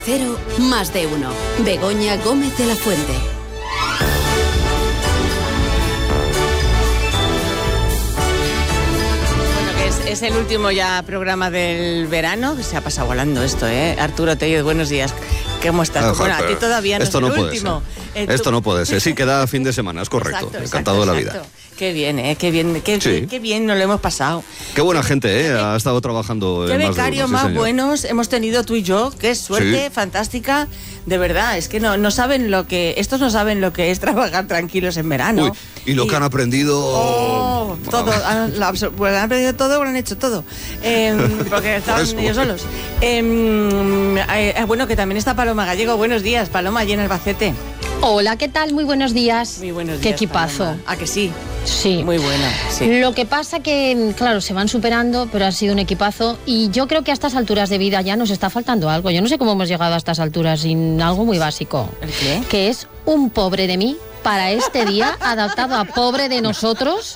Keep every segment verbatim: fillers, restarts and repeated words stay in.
Cero más de uno. Begoña Gómez de la Fuente. Bueno, que es, es el último ya programa del verano, que se ha pasado volando esto, ¿eh? Arturo Tellez, buenos días. ¿Cómo estás? Ah, bueno, a ti todavía no esto es el no puede último. Ser. Eh, esto tú... no puede ser. Sí, queda fin de semana, es correcto. Exacto, Encantado exacto, de la vida. exacto. Qué bien, ¿eh? Qué bien, qué, sí. qué, qué bien nos lo hemos pasado. Qué buena gente, ¿eh? Ha estado trabajando Qué en más de becarios uno, sí, más señor. buenos hemos tenido tú y yo. Qué suerte, Sí. fantástica. De verdad, es que no, no saben lo que... Estos no saben lo que es trabajar tranquilos en verano. Uy, y lo y... que han aprendido... Oh, todo. Han, la, pues han aprendido todo o lo han hecho todo. Eh, porque estaban ellos solos. Eh, eh, bueno, que también está Paloma Gallego. Buenos días, Paloma, allí en Albacete. Hola, ¿qué tal? Muy buenos días. Muy buenos días. Qué equipazo. Paloma. ¿A que sí? Sí. Muy bueno. Sí. Lo que pasa que, claro, se van superando, pero ha sido un equipazo. Y yo creo que a estas alturas de vida ya nos está faltando algo. Yo no sé cómo hemos llegado a estas alturas sin algo muy básico. ¿El qué? Que es un pobre de mí para este día, adaptado a pobre de nosotros.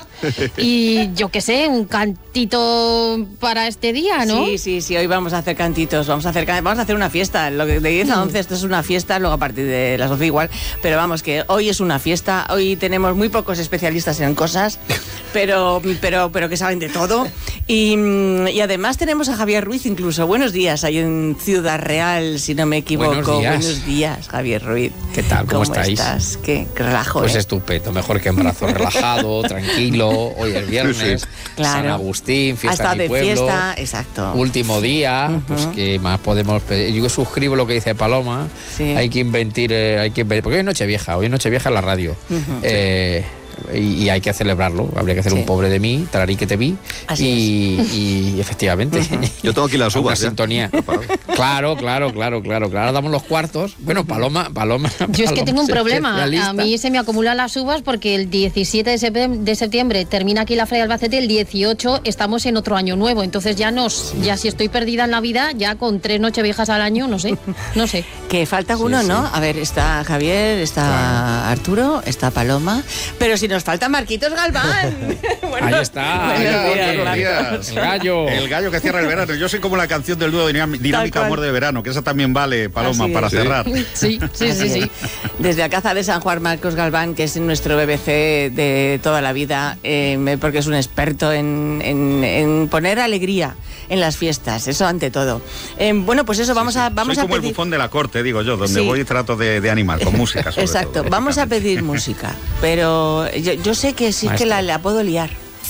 Y yo qué sé, un cantito para este día, ¿no? Sí, sí, sí, hoy vamos a hacer cantitos, vamos a hacer vamos a hacer una fiesta, lo que de diez a once esto es una fiesta, luego a partir de las once igual, pero vamos, que hoy es una fiesta, hoy tenemos muy pocos especialistas en cosas, pero pero pero que saben de todo, y, y además tenemos a Javier Ruiz incluso. Buenos días, ahí en Ciudad Real, si no me equivoco. Buenos días, Buenos días Javier Ruiz. ¿Qué tal? ¿Cómo, ¿Cómo estáis? estás? Qué relajo, Pues ¿eh? estupendo, mejor que en brazo, relajado, tranquilo. Hoy es viernes, sí, sí. Claro. San Agustín, fiesta Hasta de mi de pueblo, fiesta, exacto. último día, uh-huh. Pues que más podemos pedir. Yo suscribo lo que dice Paloma, sí. Hay que inventir, eh, hay que inventir, porque hoy es Nochevieja, hoy es Nochevieja en la radio. Uh-huh. Eh, sí. Y, y hay que celebrarlo, habría que hacer sí. un pobre de mí, tararí que te vi. Así y, es. y efectivamente. Uh-huh. Yo tengo aquí las uvas. Una sintonía. Claro, claro, claro, claro, claro. Ahora damos los cuartos. Bueno, Paloma, Paloma. Yo Paloma, es que tengo un problema. A mí se me acumulan las uvas porque el diecisiete de septiembre termina aquí la Feria de Albacete, el dieciocho estamos en otro año nuevo. Entonces ya no, sí. ya si estoy perdida en la vida, ya con tres nocheviejas al año, no sé, no sé. Que falta uno, sí, ¿no? Sí. A ver, está Javier, está claro. Arturo, está Paloma, pero si nos falta Marquitos Galván. Bueno, ahí está. Buenos días, buenos días. El gallo. El gallo que cierra el verano. Yo soy como la canción del dúo Dinámica Amor de Verano, que esa también vale, Paloma, para sí. cerrar. Sí, sí, sí, sí. Desde Alcázar de San Juan, Marcos Galván, que es nuestro B B C de toda la vida, eh, porque es un experto en, en, en poner alegría en las fiestas, eso ante todo. Eh, bueno, pues eso, vamos sí, sí. a vamos Soy a como pedir... el bufón de la corte, digo yo, donde sí. voy y trato de, de animar, con música sobre Exacto, todo, vamos a pedir música, pero yo, yo sé que sí Maestro. que la, la puedo liar.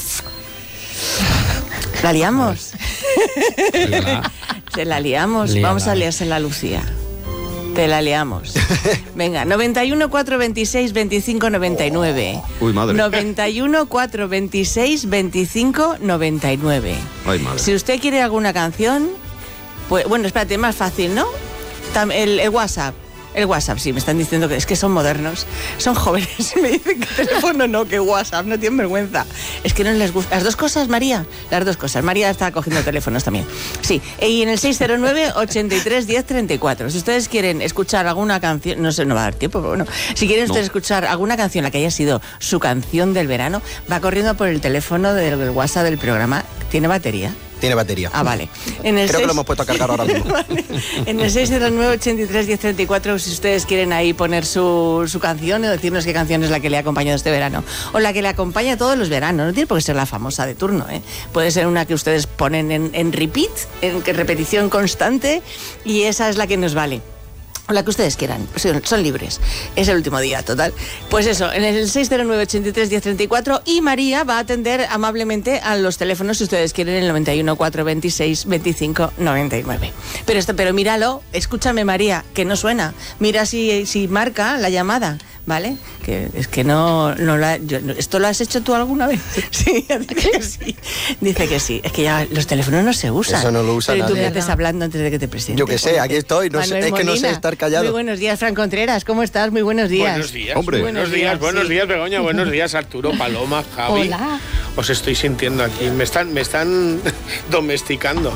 ¿La liamos? La... Se la liamos, Liala. Vamos a liarse en la Lucía. Te la liamos. Venga, noventa y uno, cuatro veintiséis, veinticinco, noventa y nueve. Uy, madre. noventa y uno, cuatro veintiséis, veinticinco, noventa y nueve. Ay, madre. Si usted quiere alguna canción, pues bueno, espérate, más fácil, ¿no? El, el WhatsApp. El WhatsApp, sí, me están diciendo que es que son modernos, son jóvenes. Me dicen que teléfono no, que WhatsApp, no tienen vergüenza. Es que no les gusta. Las dos cosas, María, las dos cosas. María está cogiendo teléfonos también. Sí, y en el seis cero nueve, ochenta y tres, diez, treinta y cuatro. Si ustedes quieren escuchar alguna canción, no sé, no va a dar tiempo, pero bueno. Si quieren ustedes no. escuchar alguna canción, la que haya sido su canción del verano, va corriendo por el teléfono del WhatsApp del programa. ¿Tiene batería? Tiene batería. Ah, vale. En el Creo seis... que lo hemos puesto a cargar ahora mismo. Vale. En el seis cero nueve, ochenta y tres, diez, treinta y cuatro, si ustedes quieren ahí poner su, su canción y decirnos qué canción es la que le ha acompañado este verano. O la que le acompaña todos los veranos. No tiene por qué ser la famosa de turno, ¿eh? Puede ser una que ustedes ponen en, en repeat, en repetición constante, y esa es la que nos vale. O la que ustedes quieran, son libres. Es el último día, total. Pues eso, en el seis cero nueve, ochenta y tres, diez, treinta y cuatro, y María va a atender amablemente a los teléfonos, si ustedes quieren, el noventa y uno, cuatro veintiséis, veinticinco, noventa y nueve. Pero esto, pero míralo, escúchame, María, que no suena. Mira si, si marca la llamada, ¿vale? Que es que no, no la, yo, ¿esto lo has hecho tú alguna vez? Sí, dice que sí. Dice que sí. Es que ya los teléfonos no se usan. Eso no lo usa pero nadie. Tú me estés hablando antes de que te presente. Yo que sé, aquí estoy. No sé, es que no sé estar callado. Muy buenos días, Fran Contreras. ¿Cómo estás? Muy buenos días. Buenos días. Hombre. Buenos días, buenos días, Begoña. Buenos días, Arturo, Paloma, Javi. Hola. os estoy sintiendo aquí. Me están, me están domesticando.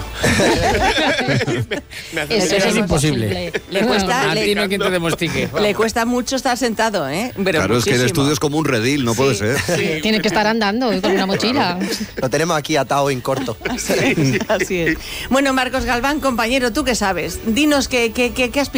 me hace eso, eso es imposible. Le cuesta, a le, ti no hay quien te domestique. Le cuesta mucho estar sentado, ¿eh? Pero claro, muchísimo. Es que el estudio es como un redil, no sí, puede ser. Sí. Tiene que estar andando con una mochila. Claro. Lo tenemos aquí atado en corto. Así es, así es. Bueno, Marcos Galván, compañero, ¿tú qué sabes? Dinos qué, qué, qué, qué has